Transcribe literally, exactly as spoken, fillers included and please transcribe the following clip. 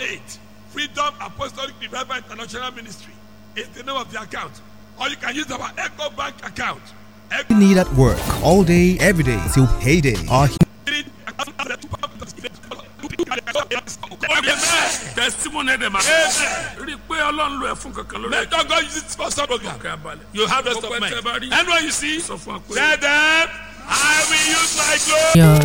eight. Freedom Apostolic Revival International Ministry is the name of the account. Or you can use our Echo Bank account. You need at work all day, every day till payday. Our testimony them. Let God use it for some program. You have rest of mind. And when you see, tell them, I will use my glory.